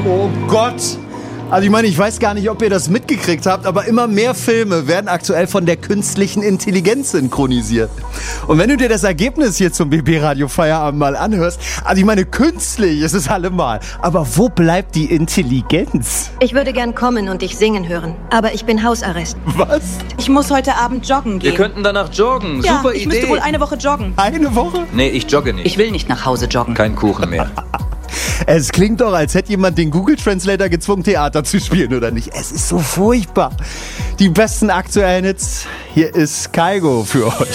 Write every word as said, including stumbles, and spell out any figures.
Oh Gott! Also ich meine, ich weiß gar nicht, ob ihr das mitgekriegt habt, aber immer mehr Filme werden aktuell von der künstlichen Intelligenz synchronisiert. Und wenn du dir das Ergebnis hier zum B B-Radio Feierabend mal anhörst, also ich meine, künstlich ist es allemal. Aber wo bleibt die Intelligenz? Ich würde gern kommen und dich singen hören, aber ich bin Hausarrest. Was? Ich muss heute Abend joggen gehen. Wir könnten danach joggen. Ja, Super ich Idee. müsste wohl eine Woche joggen. Eine Woche? Nee, ich jogge nicht. Ich will nicht nach Hause joggen. Kein Kuchen mehr. Es klingt doch, als hätte jemand den Google Translator gezwungen, Theater zu spielen, oder nicht? Es ist so furchtbar. Die besten aktuellen Hits, hier ist Kygo für euch.